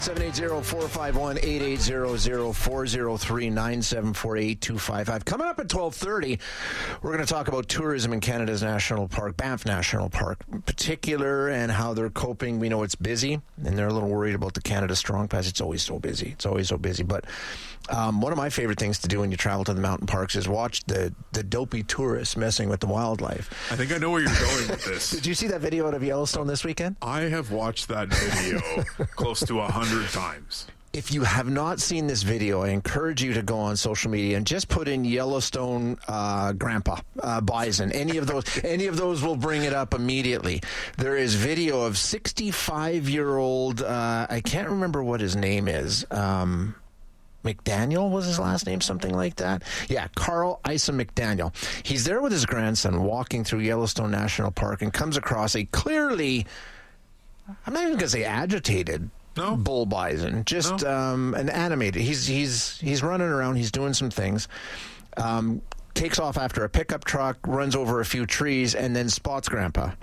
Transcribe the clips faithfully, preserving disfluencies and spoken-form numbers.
seven eight zero, four five one, eight eight zero zero, four zero three, nine seven four, eight two five five. Coming up at twelve thirty, we're going to talk about tourism in Canada's National Park, Banff National Park in particular, and how they're coping. We know it's busy, and they're a little worried about the Canada Strong Pass. It's always so busy. It's always so busy. But um, one of my favorite things to do when you travel to the mountain parks is watch the, the dopey tourists messing with the wildlife. I think I know where you're going with this. Did you see that video out of Yellowstone this weekend? I have watched that video close to a hundred times. If you have not seen this video, I encourage you to go on social media and just put in Yellowstone uh, Grandpa uh, Bison. Any of those, any of those will bring it up immediately. There is video of sixty-five-year-old. Uh, I can't remember what his name is. Um, McDaniel was his last name, something like that. Yeah, Carl Isa McDaniel. He's there with his grandson walking through Yellowstone National Park and comes across a clearly, I'm not even going to say agitated, No. bull bison, just No. um, an animated. He's he's he's running around. He's doing some things. Um, takes off after a pickup truck, runs over a few trees, and then spots Grandpa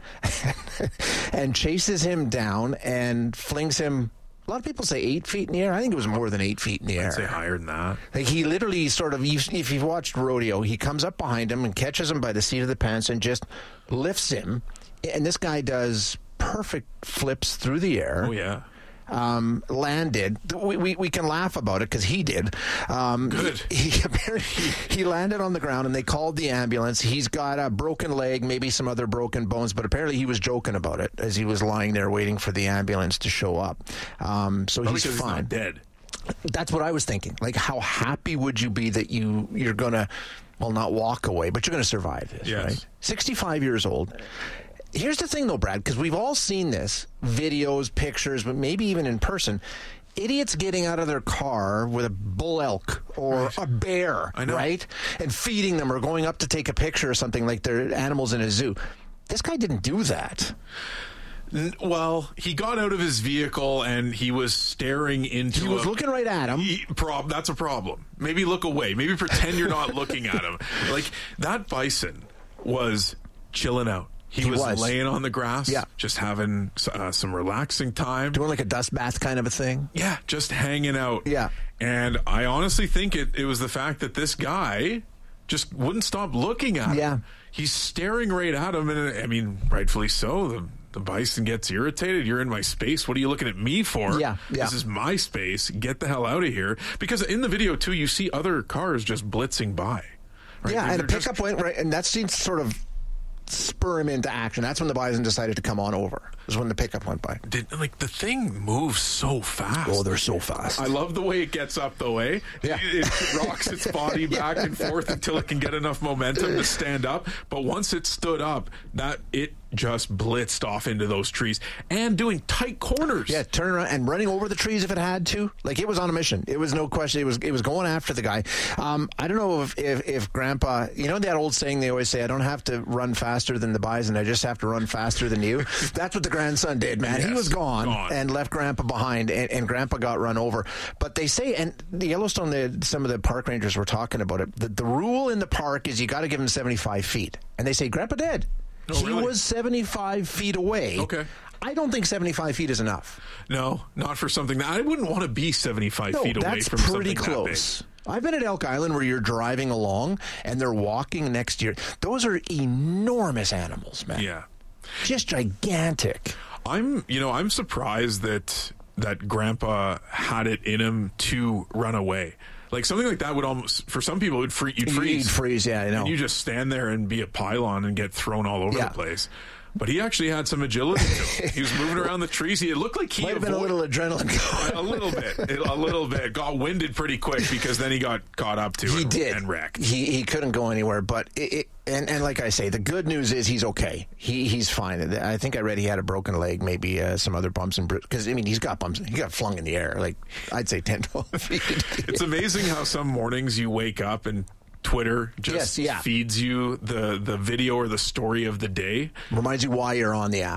and chases him down and flings him. A lot of people say eight feet in the air. I think it was more than eight feet in the air. I'd say higher than that. Like he literally sort of, if you've watched rodeo, he comes up behind him and catches him by the seat of the pants and just lifts him. And this guy does perfect flips through the air. Oh, yeah. Um, landed. We, we we can laugh about it because he did. Um, Good. He, he apparently he landed on the ground and they called the ambulance. He's got a broken leg, maybe some other broken bones, but apparently he was joking about it as he was lying there waiting for the ambulance to show up. Um, so Probably he's 'cause fine. He's not dead. That's what I was thinking. Like, how happy would you be that you you're gonna, well, not walk away, but you're gonna survive this, Yes. right? sixty-five years old. Here's the thing, though, Brad, because we've all seen this, videos, pictures, but maybe even in person. Idiots getting out of their car with a bull elk or Right. a bear, I know. right? And feeding them or going up to take a picture or something like they're animals in a zoo. This guy didn't do that. N- Well, he got out of his vehicle and he was staring into. He was a, looking right at him. He, prob, that's a problem. Maybe look away. Maybe pretend you're not looking at him. Like, that bison was chilling out. He, He was, was. laying on the grass, Yeah. just having uh, some relaxing time. Doing like a dust bath kind of a thing. Yeah, just hanging out. Yeah. And I honestly think it, it was the fact that this guy just wouldn't stop looking at him. Yeah. He's staring right at him, and I mean, rightfully so. The, the bison gets irritated. You're in my space. What are you looking at me for? Yeah, yeah. This is my space. Get the hell out of here. Because in the video, too, you see other cars just blitzing by. Right? Yeah, They're and a just- pickup went right, and that seems to sort of spur him into action. That's when the bison decided to come on over. Is when the pickup went by. Did, like, the thing moves so fast. Oh, they're so fast. I love the way it gets up, though, eh? Yeah. It, it rocks its body back and forth until it can get enough momentum to stand up. But once it stood up, that it just blitzed off into those trees and doing tight corners. Yeah, turning around and running over the trees if it had to. Like, it was on a mission. It was no question. It was it was going after the guy. Um, I don't know if, if, if Grandpa, you know that old saying they always say, I don't have to run faster than the bison, I just have to run faster than you. That's what the grandson did, man. Yes, he was gone, gone. and left Grandpa behind, and, and Grandpa got run over. But they say, and the Yellowstone, the, some of the park rangers were talking about it, the, the rule in the park is you got to give him seventy-five feet. And they say, Grandpa did. Oh, he really? was seventy-five feet away. Okay. I don't think seventy-five feet is enough. No, not for something that I wouldn't want to be seventy-five No, feet away that's from pretty something close. that I've been at Elk Island where you're driving along and they're walking next to you. Those are enormous animals, man. big. Yeah. Just gigantic. I'm, you know, I'm surprised that that Grandpa had it in him to run away. Like, something like that would almost, for some people, it would free, you'd freeze. You'd freeze, yeah, I know. And you just stand there and be a pylon and get thrown all over Yeah. the place. But he actually had some agility to him. He was moving around the trees. He, it looked like he Might have been a avoid- little adrenaline. a little bit, a little bit. Got winded pretty quick because then he got caught up to He and, did. and wrecked. He he couldn't go anywhere. But it, it and and like I say, the good news is he's okay. He he's fine. I think I read he had a broken leg, maybe uh, some other bumps and bruises. Because I mean, he's got bumps. He got flung in the air. Like, I'd say ten, twelve feet. It's amazing how some mornings you wake up and Twitter just Yes, yeah. feeds you the, the video or the story of the day. Reminds you why you're on the app.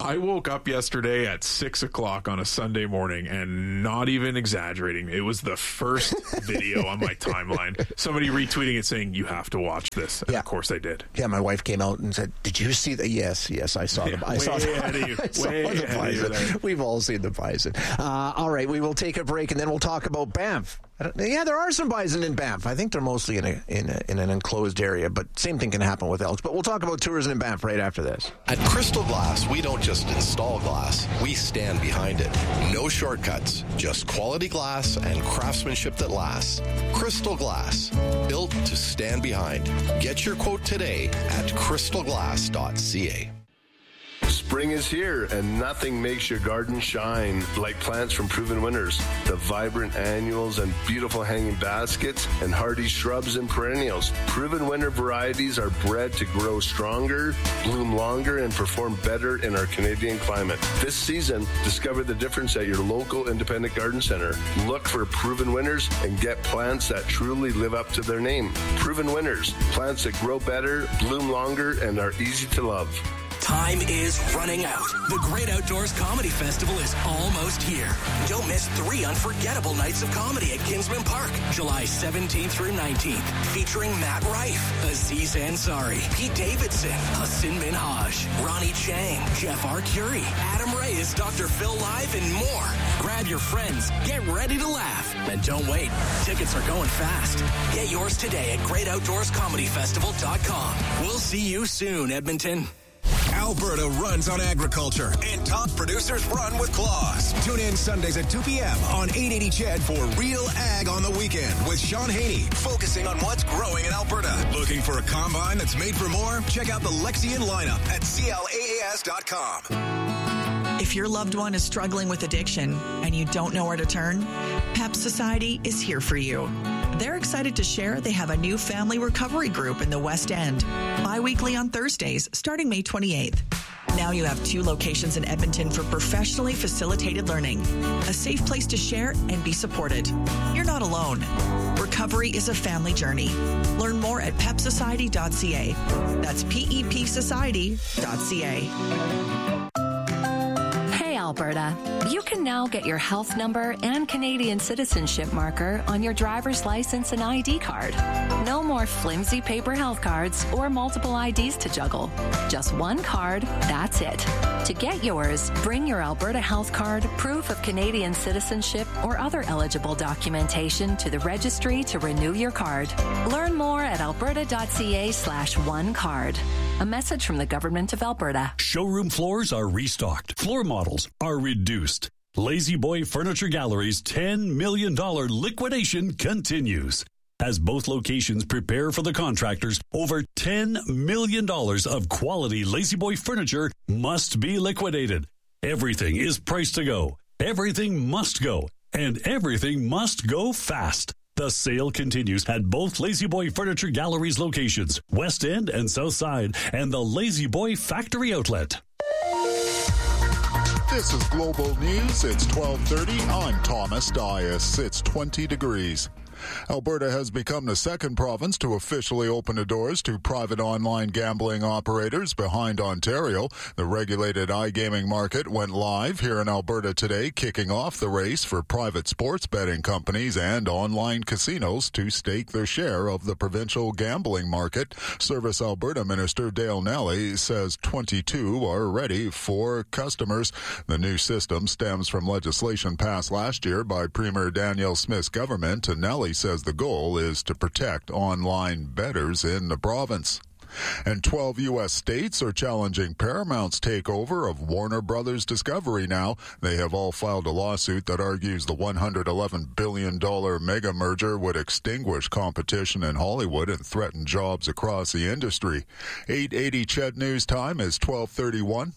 I woke up yesterday at six o'clock on a Sunday morning, and not even exaggerating, it was the first video on my timeline. Somebody retweeting it saying, you have to watch this. And yeah. Of course I did. Yeah, my wife came out and said, did you see the... Yes, yes, I saw yeah, the I way saw the, ahead of you. I saw way the ahead bison. of you. We've all seen the bison. Uh, all right, we will take a break, and then we'll talk about Banff. Yeah, there are some bison in Banff. I think they're mostly in a, in a, in an enclosed area, but same thing can happen with elks. But we'll talk about tourism in Banff right after this. At Crystal Glass, we don't just install glass, we stand behind it. No shortcuts, just quality glass and craftsmanship that lasts. Crystal Glass, built to stand behind. Get your quote today at crystal glass dot c a. Spring is here, and nothing makes your garden shine like plants from Proven Winners. The vibrant annuals and beautiful hanging baskets and hardy shrubs and perennials. Proven Winner varieties are bred to grow stronger, bloom longer, and perform better in our Canadian climate. This season, discover the difference at your local independent garden center. Look for Proven Winners and get plants that truly live up to their name. Proven Winners, plants that grow better, bloom longer, and are easy to love. Time is running out. The Great Outdoors Comedy Festival is almost here. Don't miss three unforgettable nights of comedy at Kinsman Park, July seventeenth through nineteenth, featuring Matt Rife, Aziz Ansari, Pete Davidson, Hassan Minhaj, Ronnie Chang, Jeff Arcuri, Adam Reyes, Doctor Phil Live, and more. Grab your friends, get ready to laugh, and don't wait. Tickets are going fast. Get yours today at great outdoors comedy festival dot com. We'll see you soon, Edmonton. Alberta runs on agriculture, and top producers run with claws. Tune in Sundays at two p.m. on eight eighty C H E D for Real Ag on the Weekend with Sean Haney, focusing on what's growing in Alberta. Looking for a combine that's made for more? Check out the Lexion lineup at C L A A S dot com. If your loved one is struggling with addiction and you don't know where to turn, PEP Society is here for you. They're excited to share they have a new family recovery group in the West End, bi-weekly on Thursdays, starting May twenty-eighth. Now you have two locations in Edmonton for professionally facilitated learning, a safe place to share and be supported. You're not alone. Recovery is a family journey. Learn more at pep society dot c a. That's P E P society dot c a. Alberta, you can now get your health number and Canadian citizenship marker on your driver's license and I D card. No more flimsy paper health cards or multiple I Ds to juggle. Just one card, that's it. To get yours, bring your Alberta health card, proof of Canadian citizenship, or other eligible documentation to the registry to renew your card. Learn more at alberta dot c a slash one card. A message from the Government of Alberta. Showroom floors are restocked. Floor models are reduced. Lazy Boy Furniture Gallery's ten million dollars liquidation continues. As both locations prepare for the contractors, over ten million dollars of quality Lazy Boy furniture must be liquidated. Everything is priced to go. Everything must go. And everything must go fast. The sale continues at both Lazy Boy Furniture Gallery's locations, West End and South Side, and the Lazy Boy Factory Outlet. This is Global News. It's twelve thirty. I'm Thomas Dias. It's twenty degrees. Alberta has become the second province to officially open the doors to private online gambling operators behind Ontario. The regulated iGaming market went live here in Alberta today, kicking off the race for private sports betting companies and online casinos to stake their share of the provincial gambling market. Service Alberta Minister Dale Nelly says twenty-two are ready for customers. The new system stems from legislation passed last year by Premier Danielle Smith's government, and Nelly says the goal is to protect online bettors in the province. And twelve U S states are challenging Paramount's takeover of Warner Brothers Discovery now. They have all filed a lawsuit that argues the one hundred eleven billion dollars mega merger would extinguish competition in Hollywood and threaten jobs across the industry. eight eighty C H E D News Time is twelve thirty-one.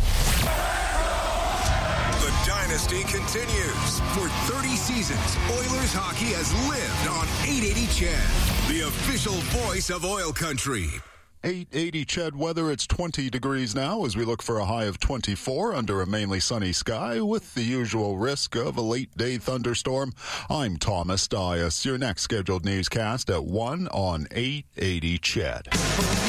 Dynasty continues. For thirty seasons, Oilers hockey has lived on eight eighty C H E D, the official voice of oil country. eight eighty C H E D weather. It's twenty degrees now as we look for a high of twenty-four under a mainly sunny sky with the usual risk of a late-day thunderstorm. I'm Thomas Dias. Your next scheduled newscast at one on eight eighty C H E D.